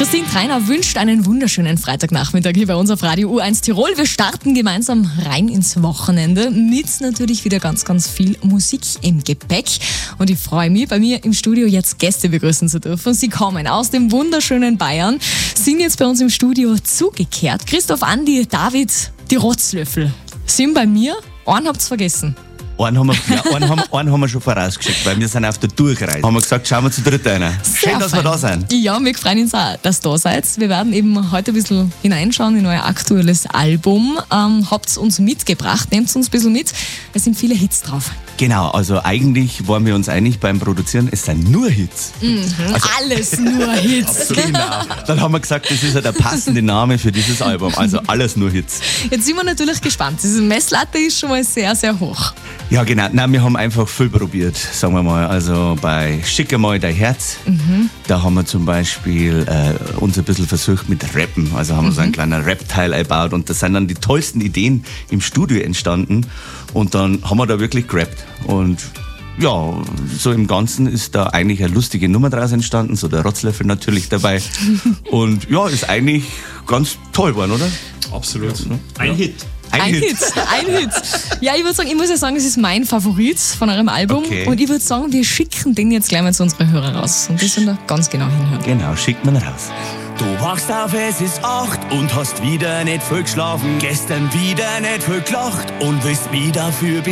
Christine Treiner wünscht einen wunderschönen Freitagnachmittag hier bei uns auf Radio U1 Tirol. Wir starten gemeinsam rein ins Wochenende mit natürlich wieder ganz, ganz viel Musik im Gepäck. Und ich freue mich, bei mir im Studio jetzt Gäste begrüßen zu dürfen. Sie kommen aus dem wunderschönen Bayern, sind jetzt bei uns im Studio zugekehrt. Christoph, Andi, David, die Rotzlöffel sind bei mir. Einen habt's vergessen. Einen haben wir schon vorausgeschickt, weil wir sind auf der Durchreise. Haben wir gesagt, schauen wir zu dritt rein. Schön, dass wir da sind. Ja, wir freuen uns auch, dass ihr da seid. Wir werden eben heute ein bisschen hineinschauen in euer aktuelles Album. Habt uns mitgebracht, nehmt uns ein bisschen mit. Es sind viele Hits drauf. Genau, also eigentlich waren wir uns einig beim Produzieren, es sind nur Hits. Also, alles nur Hits. Genau. Dann haben wir gesagt, das ist ja der passende Name für dieses Album. Also alles nur Hits. Jetzt sind wir natürlich gespannt. Diese Messlatte ist schon mal sehr, sehr hoch. Ja, genau. Nein, wir haben einfach viel probiert, sagen wir mal. Also bei Schick mal dein Herz, da haben wir zum Beispiel uns ein bisschen versucht mit Rappen. Also haben wir so einen kleinen Rap-Teil eingebaut und da sind dann die tollsten Ideen im Studio entstanden. Und dann haben wir da wirklich gerappt. Und ja, so im Ganzen ist da eigentlich eine lustige Nummer draus entstanden, so der Rotzlöffel natürlich dabei. Und ja, ist eigentlich ganz toll geworden, oder? Absolut. Ein Hit. Ein Hit. Ja, ich würde sagen, es ist mein Favorit von eurem Album. Okay. Und ich würde sagen, wir schicken den jetzt gleich mal zu unseren Hörern raus. Und die sollen da ganz genau hinhören. Genau, schickt man raus. Du wachst auf, es ist 8 und hast wieder nicht viel geschlafen. Gestern wieder nicht viel gelacht und willst wieder für